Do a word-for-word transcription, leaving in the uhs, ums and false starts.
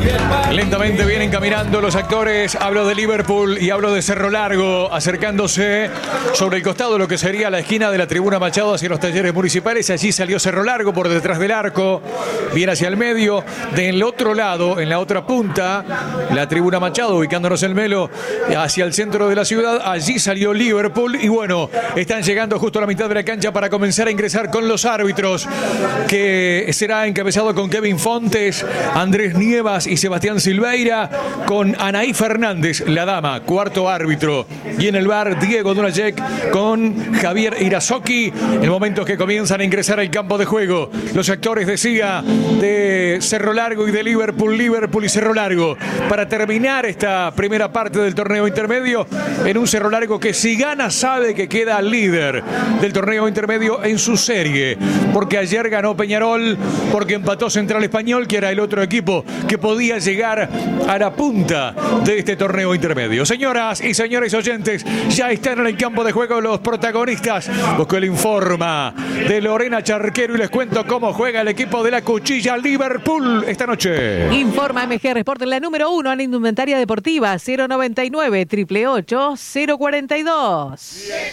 Lentamente vienen caminando los actores. Hablo de Liverpool y hablo de Cerro Largo, acercándose sobre el costado de lo que sería la esquina de la Tribuna Machado hacia los Talleres Municipales. Allí salió Cerro Largo por detrás del arco, viene hacia el medio. Del otro lado, en la otra punta, la Tribuna Machado, ubicándonos el Melo hacia el centro de la ciudad. Allí salió Liverpool y bueno, están llegando justo a la mitad de la cancha para comenzar a ingresar con los árbitros, que será encabezado con Kevin Fontes, Andrés Nievas y Sebastián Silveira, con Anaí Fernández, la dama, cuarto árbitro, y en el bar Diego Dunajec con Javier Irazoki, en momentos que comienzan a ingresar al campo de juego. Los actores, decía, de Cerro Largo y de Liverpool, Liverpool y Cerro Largo, para terminar esta primera parte del torneo intermedio, en un Cerro Largo que si gana sabe que queda líder del torneo intermedio en su serie, porque ayer ganó Peñarol, porque empató Central Español, que era el otro equipo que podía llegar a la punta de este torneo intermedio. Señoras y señores oyentes, ya están en el campo de juego los protagonistas. Busco el informa de Lorena Charquero y les cuento cómo juega el equipo de la Cuchilla Liverpool esta noche. Informa M G Sport, la número uno en indumentaria deportiva, cero noventa y nueve, ocho ocho ocho, cero cuarenta y dos.